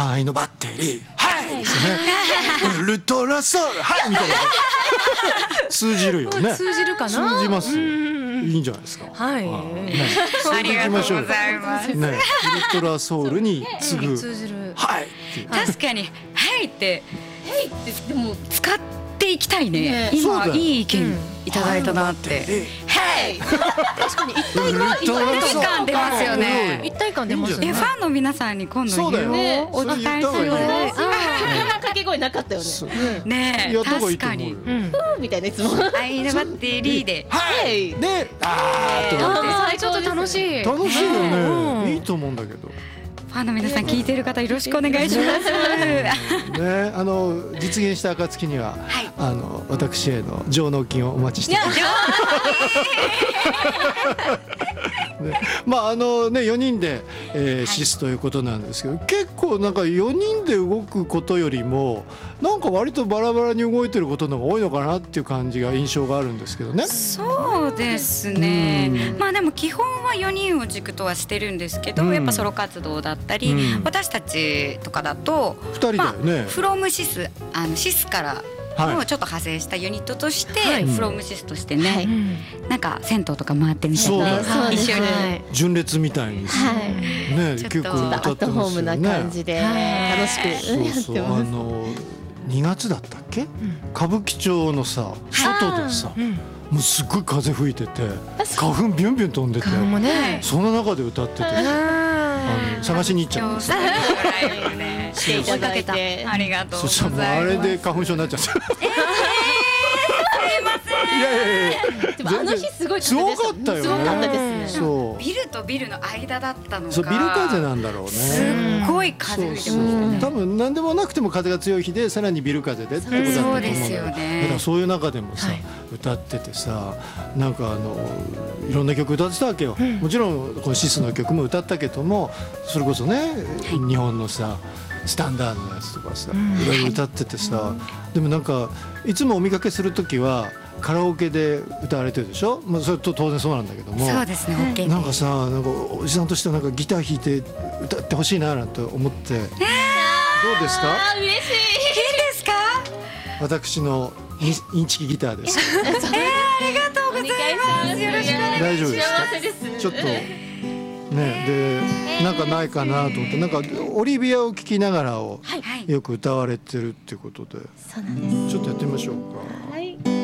愛のバッテリーはいですねウルトラソウルはいみたいな通じるよね。 通じるかな。 通じます。いいんじゃないですか。 はい。 ありがとうございます。 ね、ウルトラソウルに次ぐ通じる。 はい。 確かにはいってでも使っていきたいね。今そうだよいい意見いただいたなって。はい確かに一ウル体トラソウル感出ますよね。 一体感出ますね。 ファンの皆さんに今度そうだよ言お伝えしよう。 掛け声なかったよね。 ねやった方がいいと思う確かによ。 みたいな、いつも。 愛のバッテリーではいであーっとあーちょっと楽しい。 楽しいようんね。いいと思うんだけど。 ファンの皆さん聞いてる方よろしくお願いします。 ね、実現した暁には、私への上納金をお待ちしています。ね、まあね4人で、シスということなんですけど、結構なんか4人で動くことよりもなんか割とバラバラに動いてることの方が多いのかなっていう感じが印象があるんですけどね。 そうですね。まあでも基本は4人を軸とはしてるんですけど、やっぱソロ活動だったり、私たちとかだと 2人だよね。 フロムシスシスからもうちょっと派生したユニットとして、フロムシスとしてね、なんか銭湯とか回ってみたりね、一緒に純烈みたいにね結構歌ってますよね。 アットホームな感じで楽しくやってます。 2月だったっけ、歌舞伎町のさ外でさ、もうすっごい風吹いてて花粉ビュンビュン飛んでて、その中で歌ってて探しに行っちゃった。 来ていただいてありがとうごそしたらもうあれで花粉症になっちゃった。いやでもあの日すごいすごかったよね。 すごかったですね。 そうビルとビルの間だったのがそうビル風なんだろうね。 すっごい風吹いてましたね。 多分何でもなくても風が強い日でさらにビル風でってことだったと思うんだけど、 そうですよね。 だからそういう中でもさ、歌っててさ、なんかいろんな曲歌ってたわけよ。もちろんこのシスの曲も歌ったけども、それこそね、日本のさスタンダードのやつとかさいろいろ歌っててさ、でもなんかいつもお見かけする時はカラオケで歌われてるでしょ。まあそれと当然そうなんだけども、 そうですね。OK。 なんかさ、なんかおじさんとしてはなんかギター弾いて歌ってほしいななんて思って、どうですか？ 嬉しい。 いいですか？ 私のインチキギターです。 ありがとうございます。よろしくお願いします。 大丈夫ですか？ 幸せです。 ちょっとね、でなんかないかなと思って、なんかオリビアを聴きながらをよく歌われてるっていうことで、ちょっとやってみましょうか。 はい。